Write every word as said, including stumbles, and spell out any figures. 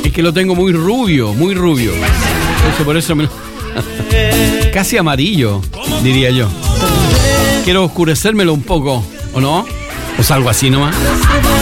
Es que lo tengo muy rubio, muy rubio. Eso, por eso me lo... Casi amarillo, diría yo. Quiero oscurecérmelo un poco, ¿o no? O algo así nomás.